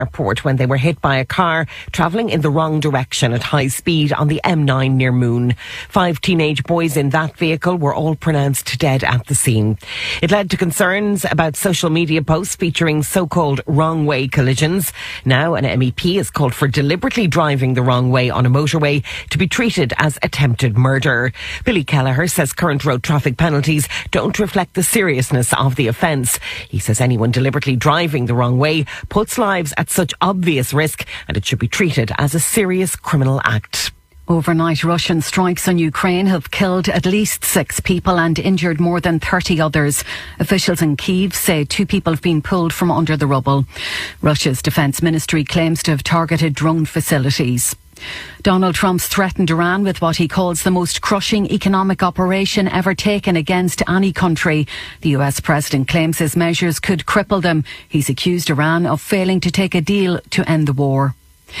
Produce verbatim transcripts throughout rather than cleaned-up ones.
Airport when they were hit by a car travelling in the wrong direction at high speed on the M nine near Moon. Five teenage boys in that vehicle were all pronounced dead at the scene. It led to concerns about social media posts featuring so-called wrong way collisions. Now an M E P has called for deliberately driving the wrong way on a motorway to be treated as attempted murder. Billy Kelleher says current road traffic penalties don't reflect the seriousness of the offence. He says anyone deliberately driving the wrong way puts lives at such obvious risk and it should be treated as a serious criminal act. Overnight Russian strikes on Ukraine have killed at least six people and injured more than thirty others. Officials in Kyiv say two people have been pulled from under the rubble. Russia's defence ministry claims to have targeted drone facilities. Donald Trump's threatened Iran with what he calls the most crushing economic operation ever taken against any country. The U S president claims his measures could cripple them. He's accused Iran of failing to take a deal to end the war.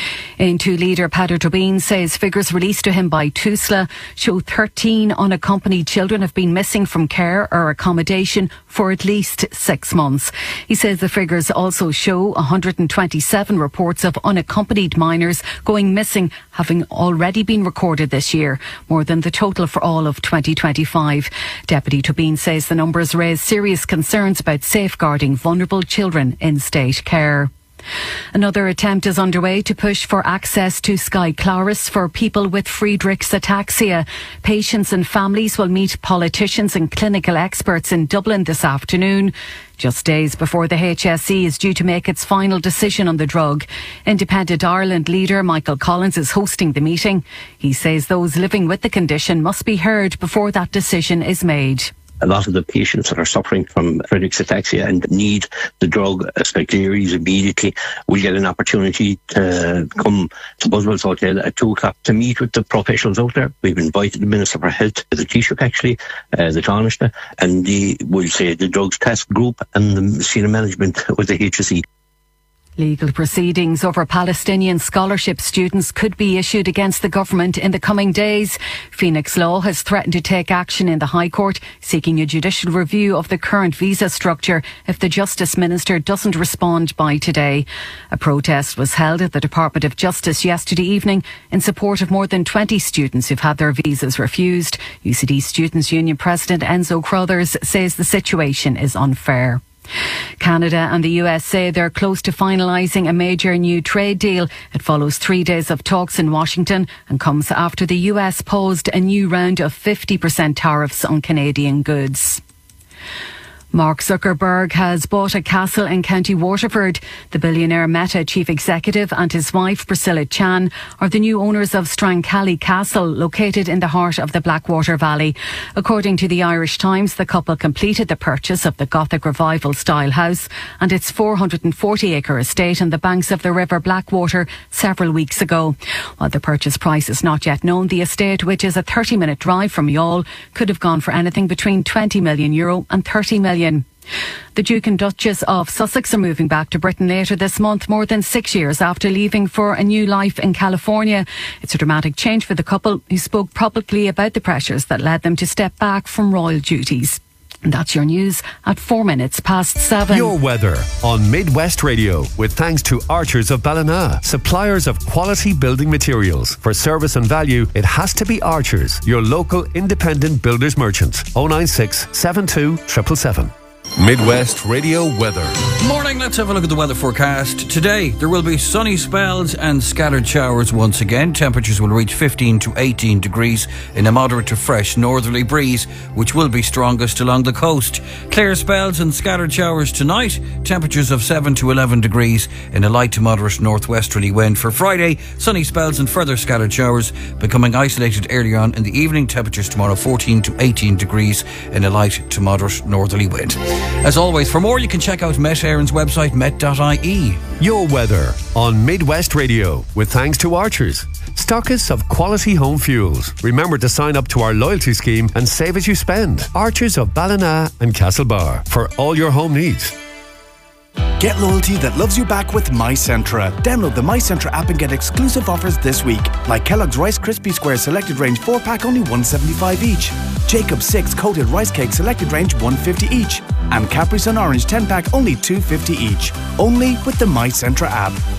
A N two leader Peadar Tóibín says figures released to him by TUSLA show thirteen unaccompanied children have been missing from care or accommodation for at least six months. He says the figures also show one hundred twenty-seven reports of unaccompanied minors going missing having already been recorded this year, more than the total for all of twenty twenty-five. Deputy Tóibín says the numbers raise serious concerns about safeguarding vulnerable children in state care. Another attempt is underway to push for access to Skyclarys for people with Friedreich's ataxia. Patients and families will meet politicians and clinical experts in Dublin this afternoon, just days before the H S E is due to make its final decision on the drug. Independent Ireland leader Michael Collins is hosting the meeting. He says those living with the condition must be heard before that decision is made. A lot of the patients that are suffering from Friedreich's ataxia and need the drug Skyclarys immediately will get an opportunity to come to Buswell's Hotel at two o'clock to meet with the professionals out there. We've invited the Minister for Health, the Taoiseach actually, uh, the Taoiseach, and the, we'll say the Drugs Task Group and the senior management with the H S E. Legal proceedings over Palestinian scholarship students could be issued against the government in the coming days. Phoenix Law has threatened to take action in the High Court, seeking a judicial review of the current visa structure if the Justice Minister doesn't respond by today. A protest was held at the Department of Justice yesterday evening in support of more than twenty students who've had their visas refused. U C D Students' Union President Enzo Crothers says the situation is unfair. Canada and the U S say they're close to finalising a major new trade deal. It follows three days of talks in Washington and comes after the U S posed a new round of fifty percent tariffs on Canadian goods. Mark Zuckerberg has bought a castle in County Waterford. The billionaire Meta chief executive and his wife Priscilla Chan are the new owners of Strancally Castle, located in the heart of the Blackwater Valley. According to the Irish Times, the couple completed the purchase of the Gothic Revival style house and its four hundred forty acre estate on the banks of the River Blackwater several weeks ago. While the purchase price is not yet known, the estate, which is a thirty minute drive from Youghal, could have gone for anything between twenty million euro and thirty million. The Duke and Duchess of Sussex are moving back to Britain later this month, more than six years after leaving for a new life in California. It's a dramatic change for the couple, who spoke publicly about the pressures that led them to step back from royal duties. And that's your news at four minutes past seven. Your weather on Midwest Radio, with thanks to Archers of Ballina, suppliers of quality building materials. For service and value, it has to be Archers, your local independent builders merchant. oh nine six, seven two seven seven seven. Midwest Radio weather. Morning, let's have a look at the weather forecast. Today, there will be sunny spells and scattered showers once again. Temperatures will reach fifteen to eighteen degrees in a moderate to fresh northerly breeze, which will be strongest along the coast. Clear spells and scattered showers tonight. Temperatures of seven to eleven degrees in a light to moderate northwesterly wind. For Friday, sunny spells and further scattered showers, becoming isolated earlier on in the evening. Temperatures tomorrow fourteen to eighteen degrees in a light to moderate northerly wind. As always, for more, you can check out Met Éireann's website, met dot I E. Your weather on Midwest Radio, with thanks to Archers, stockists of quality home fuels. Remember to sign up to our loyalty scheme and save as you spend. Archers of Ballina and Castlebar, for all your home needs. Get loyalty that loves you back with MyCentra. Download the MyCentra app and get exclusive offers this week, like Kellogg's Rice Krispie Square Selected Range four pack only one seventy-five each. Jacob's six Coated Rice Cake Selected Range one fifty each. And Capri Sun Orange ten pack only two fifty each. Only with the My Centra app.